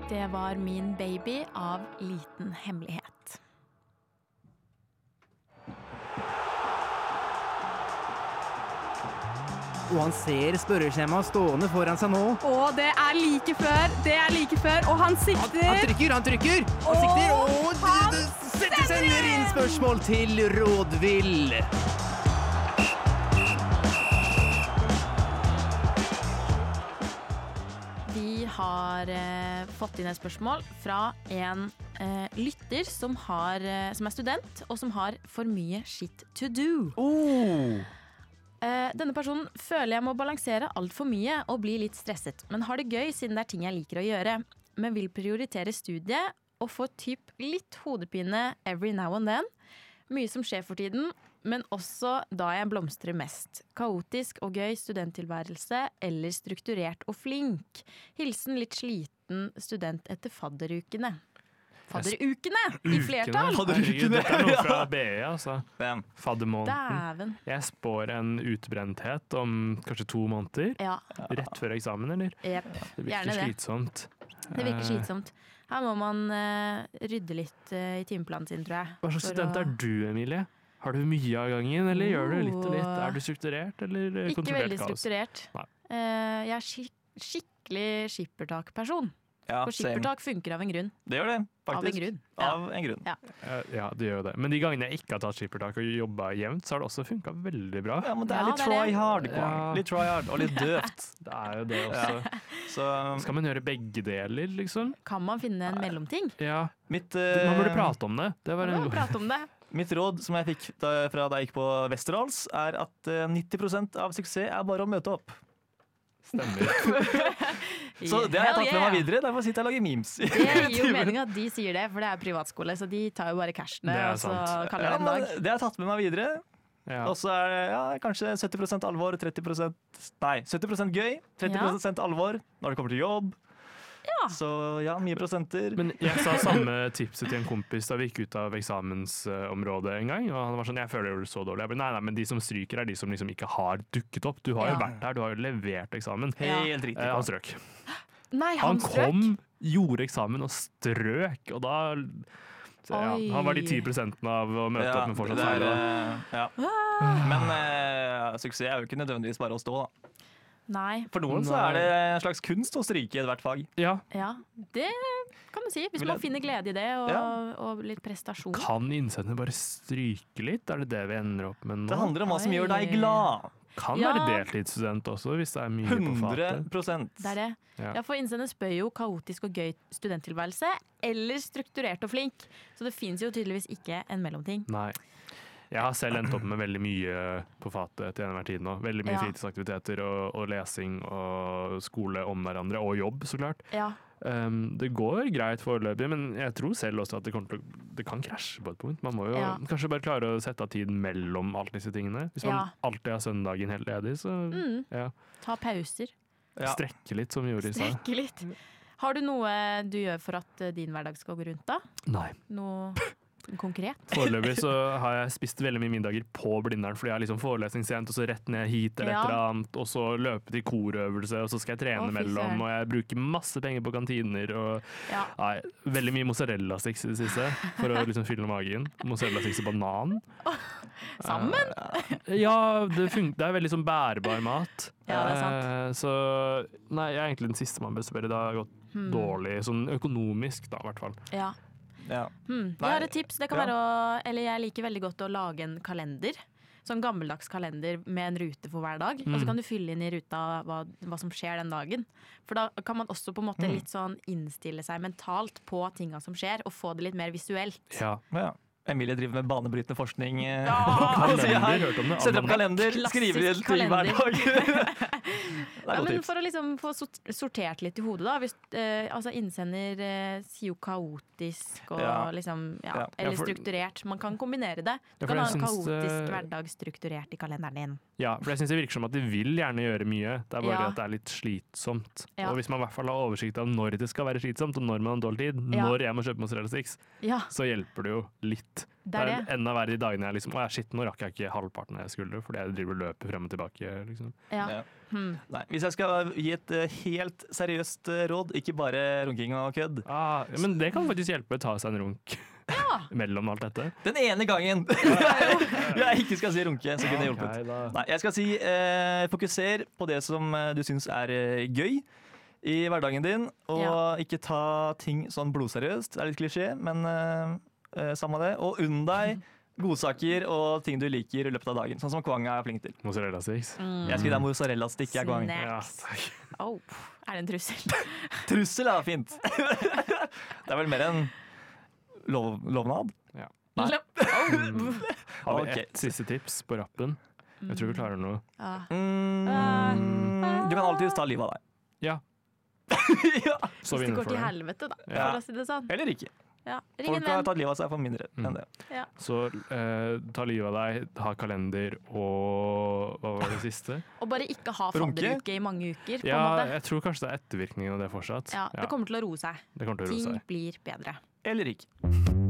Det var Min baby av Liten hemmelighet. Og han ser spørreskjemaet stående foran seg nå. Og det er like før, og han sikter. Han trykker! Og han sender inn spørsmål til Rådvill. Vi har fått inn et spørsmål fra en lytter som er student, og som har for mye shit to do. Denne personen føler jeg må balansere alt for mye og bli litt stresset, men har det gøy siden det er ting jeg liker å gjøre, men vil prioritere studiet og få typ litt hodepine every now and then. Mye som skjer for tiden, men også da jeg blomstrer mest. Kaotisk og gøy studenttilværelse eller strukturert og flink. Hilsen litt sliten student etter fadderukene. Fadderukene i flertall! Herregud, dette er noe fra BE, altså. Faddermåneden. Dæven. Jeg spår en utbrenthet om kanskje 2 måneder. Ja. Rett før eksamen, eller? Yep. Det virker Gjerne det. slitsomt. Det virker slitsomt. Her må man rydde litt i timeplanen sin, tror jeg. Hva slags student er du, Emilie? Har du mye av gangen, eller gjør du litt og litt? Er du strukturert, eller Ikke kontrollert veldig kaos? strukturert. Nei. Jeg er skikkelig skippertak-person. Ja, For skippertak funker av en grunn. Det gjør det, faktisk. Av en grunn. Ja. Av en grunn. Ja. Ja, det gjør jo det. Men de gangene jeg ikke har tatt skippertak og jobba jevnt, så har det også funka veldig bra. Ja, men det er Ja, litt det er det. try hard. Ja. Litt try hard og litt døvt. Det er jo det også. Så Skal man gjøre begge deler, liksom? Kan man finne en mellomting? Ja. mitt, Man burde prate om det. Det var Man en må prate om det. mitt råd som jeg fikk fra da jeg gikk på Westerdals, er at 90% av suksess er bare å møte opp. stemmer. Så det har jeg Hell tatt med yeah. meg videre. Derfor sitter jeg og lager memes. Det gir jo mening at de sier det, for det er privatskole, så de tar jo bare cashene, Det er og så sant. kaller Ja, det en men dag. det har jeg tatt med meg videre. Ja. Og så er det kanskje 70% alvor, 70% gøy, 30% alvor når det kommer til jobb. Ja. Så ja, mye prosenter. Men jeg sa samme tipset til en kompis da vi gikk ut av eksamensområdet en gang. Og han var sånn, jeg føler jeg gjorde det så dårlig. Jeg bare, nei, men de som stryker er de som liksom ikke har dukket opp. Du har jo Ja. vært der, du har jo levert eksamen. Helt riktig. Han strøk. Nei, Han han strøk. kom, gjorde eksamen og strøk, og da så, ja, Oi. han var de 10% av å møte opp, men fortsatt det er, feil. ja. Men suksess er jo ikke nødvendigvis bare å stå, da. Nei, For noen så er det en slags kunst å stryke i ethvert fag. Ja, ja, det kan man si. Hvis Vil man jeg- finner glede i det, og, Ja. og litt prestasjon. kan innsenderne bare stryke litt? Er det det vi ender opp med nå? Det handler om hva som Oi. gjør deg glad. Kan Ja. være deltidsstudent også, hvis det er mye på fatet. 100%. Det er det. Ja. Ja, for innsender spør jo kaotisk og gøy studenttilværelse, eller strukturert og flink. Så det finnes jo tydeligvis ikke en mellomting. Nei. Jeg har selv endt opp med veldig mye på fatet til enhver tid nå. Veldig mye Ja. fritidsaktiviteter og lesing og skole om hverandre, og jobb, så klart. Ja, Det går greit foreløpig, men jeg tror selv også at det kan krasje på et punkt. Man må jo Ja. kanskje bare klare å sette av tid mellom alle disse tingene. Hvis man Ja. alltid har søndagen helt ledig, så ja. ta pauser. Ja. Strekke litt, som vi gjorde i stad. Strekke litt. Har du noe du gjør for at din hverdag skal gå rundt da? Nei. Noe konkret? Foreløpig så har jeg spist veldig mye middager på Blindern, fordi jeg har liksom forelesning sent, og så rett ned hit eller et Ja. eller annet, og så løpe til korøvelse, og så skal jeg trene Å, fy mellom, søren. og jeg bruker masse penger på kantiner, og Ja. nei, veldig mye mozzarella-sticks i det siste, for å liksom fylle magen. Mozzarella-sticks og banan. Sammen? Ja, det er veldig sånn bærbar mat. Ja, det er sant. Så nei, jeg er egentlig den siste man bør spørre. Det har gått dårlig, sånn økonomisk da, i hvert fall. Ja. Ja. Jeg Nei, har et tips. Det kan ja. være å, eller jeg liker veldig godt å lage en kalender. Sånn gammeldags kalender med en rute for hver dag. Og så kan du fylle inn i ruta hva som skjer den dagen. For da kan man også på en måte litt sånn innstille seg mentalt på tinga som skjer, og få det litt mer visuelt. Ja. Ja. Emilie driver med banebrytende forskning. Kalender, hørt om det? Setter opp kalender, Klassisk skriver inn ting hver kalender. dag. Det er Ja, godt men tips. for å liksom få sortert litt i hodet, da. Hvis, altså innsender sier jo kaotisk og Ja. liksom ja, Ja. eller Ja, for- strukturert. Man kan kombinere det. Du Ja, for kan ha jeg en syns, kaotisk hverdag strukturert i kalenderen din. Ja, for jeg synes det virker som at de vil gjerne gjøre mye. Det er bare Ja. at det er litt slitsomt. Ja. Og hvis man i hvert fall har oversikt av når det skal være slitsomt, og når man har dårlig tid, Ja. når jeg må kjøpe mozzarella sticks, Ja. så hjelper det jo litt dritt. Det er det. enda verre i dagene jeg liksom, shit, nå rakk jeg ikke halvparten av det jeg skulle, fordi jeg driver og løper frem og tilbake. Liksom. Ja. Ja. Hmm. Nei, hvis jeg skal gi et helt seriøst råd, ikke bare runking og kødd. Men det kan faktisk hjelpe å ta seg en runk mellom alt dette. Den ene gangen jeg ikke skal si runke, så kunne det hjulpet. Ok, da. Nei, jeg skal si fokuser på det som du syns er gøy i hverdagen din, og ikke ta ting sånn blodseriøst. Det er litt klisjé, men samme det. Og unn deg godsaker og ting du liker i løpet av dagen, sånn som Kwanga er flink til. Mozzarella sticks. Jeg skal gi deg mozzarella-stikk, jeg, Kwang. Ja, Snacks. takk. Er det en trussel? Trussel er fint. Det er vel mer en lovnad? Ja. Nei. Har vi Ok. ett siste tips på rappen? Jeg tror vi klarer noe. Ah. Du kan alltid ta livet av deg. Ja. Ja. Så Hvis vi det går innenfor til det. helvete, da. Ja. For å si det sånn. Eller ikke. Ja. Ring Folk en har venn. tatt livet av seg for mindre enn det. Så ta livet av deg, ha kalender og hva var det siste? Og bare ikke ha Runke? fadderuke i mange uker. På en Ja, måte. jeg tror kanskje det er ettervirkningen av det fortsatt. Ja, det kommer til å roe seg. det kommer til å roe Ting seg. blir bedre. Eller ikke.